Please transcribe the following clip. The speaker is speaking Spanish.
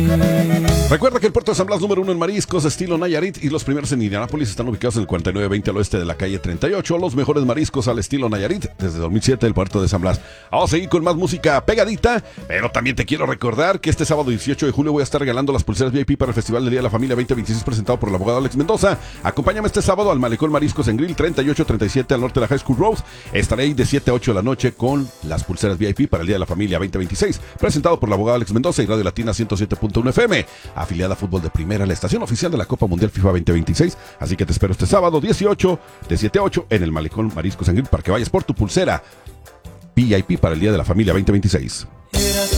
Recuerda que el puerto de San Blas número 1 en mariscos, estilo Nayarit, y los primeros en Indianápolis están ubicados en el 4920 al oeste de la calle 38. Los mejores mariscos al estilo Nayarit desde 2007, el puerto de San Blas. Vamos a seguir con más música pegadita, pero también te quiero recordar que este sábado 18 de julio voy a estar regalando las pulseras VIP para el Festival del Día de la Familia 2026 presentado por el abogado Alex Mendoza. Acompáñame este sábado al Malecón Mariscos en Grill 3837 al norte de la High School Road. Estaré ahí de 7 a 8 de la noche con las pulseras VIP para el Día de la Familia 2026, presentado por el abogado Alex Mendoza y Radio Latina 107.1 FM, afiliada a Fútbol de Primera, la estación oficial de la Copa Mundial FIFA 2026. Así que te espero este sábado 18 de 7 a 8 en el Malecón Mariscos en Grill para que vayas por tu pulsera VIP para el Día de la Familia 2026.